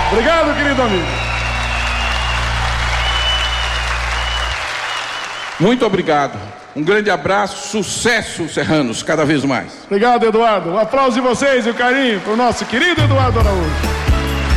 Obrigado, querido amigo. Muito obrigado. Um grande abraço, sucesso, serranos, cada vez mais. Obrigado, Eduardo. Um aplauso de vocês e o carinho para o nosso querido Eduardo Araújo.